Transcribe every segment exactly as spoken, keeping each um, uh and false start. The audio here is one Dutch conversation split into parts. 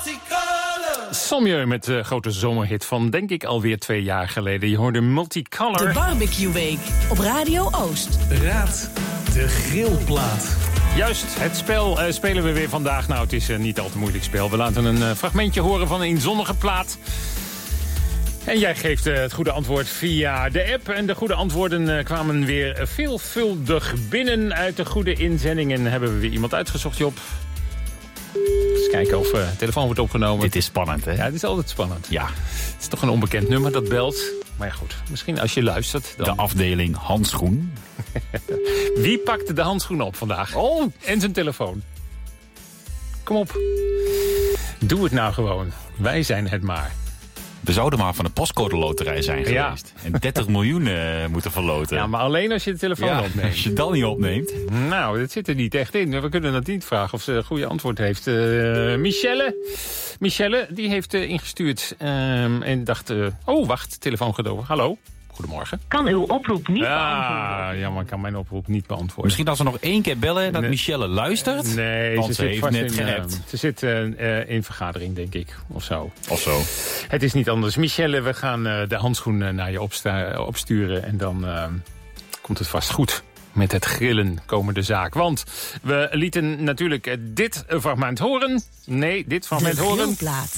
Sommieu met de grote zomerhit van, denk ik, alweer twee jaar geleden. Je hoorde Multicolor. De Barbecue Week op Radio Oost. Raad de grillplaat. Juist, het spel uh, spelen we weer vandaag. Nou, het is uh, niet al te moeilijk spel. We laten een uh, fragmentje horen van een inzonnige plaat. En jij geeft uh, het goede antwoord via de app. En de goede antwoorden uh, kwamen weer veelvuldig binnen. Uit de goede inzendingen hebben we weer iemand uitgezocht, Job. Eens kijken of uh, de telefoon wordt opgenomen. Dit is spannend, hè? Ja, het is altijd spannend. Ja. Het is toch een onbekend nummer dat belt. Maar ja, goed. Misschien als je luistert. Dan... De afdeling handschoen. Wie pakte de handschoen op vandaag? Oh, en zijn telefoon. Kom op. Doe het nou gewoon. Wij zijn het maar. We zouden maar van de postcode loterij zijn geweest. Ja. En dertig miljoen uh, moeten verloten. Ja, maar alleen als je de telefoon ja, opneemt. Als je het dan niet opneemt. Nou, dat zit er niet echt in. We kunnen dat niet vragen of ze een goede antwoord heeft. Uh, Michelle. Michelle, die heeft uh, ingestuurd. Um, en dacht, uh, oh, wacht, telefoon gaat over. Hallo. Goedemorgen. Kan uw oproep niet ah, beantwoorden. Ja, maar kan mijn oproep niet beantwoorden. Misschien als we nog één keer bellen dat nee. Michelle luistert. Nee, want ze, ze zit heeft vast net in, geappt. Uh, ze zit uh, uh, in vergadering, denk ik. Of zo. Of zo. Het is niet anders. Michelle, we gaan uh, de handschoen uh, naar je opsta- opsturen. En dan uh, komt het vast goed. Met het grillen komende zaak. Want we lieten natuurlijk uh, dit fragment horen. Nee, dit fragment de horen. Grillplaat.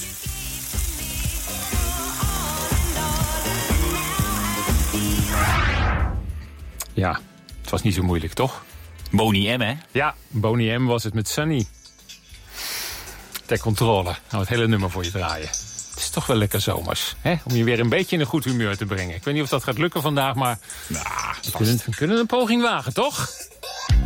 Ja, het was niet zo moeilijk, toch? Boney M, hè? Ja, Boney M was het met Sunny. Ter controle. Nou, het hele nummer voor je draaien. Het is toch wel lekker zomers, hè? Om je weer een beetje in een goed humeur te brengen. Ik weet niet of dat gaat lukken vandaag, maar... Nou, we, kunnen, we kunnen een poging wagen, toch?